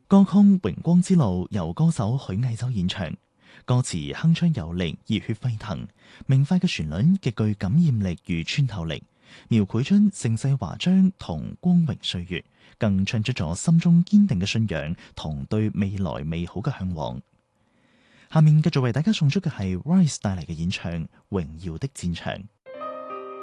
歌曲《榮光之路》由歌手許藝洲演唱，歌詞鏗鏘有力、熱血沸騰，明快嘅旋律極具感染力與穿透力，描繪出盛世華章同光榮歲月，更唱出咗心中堅定嘅信仰同對未來美好嘅向往。下面繼續為大家送出嘅係 Rise 帶嚟嘅演唱《榮耀的戰場》。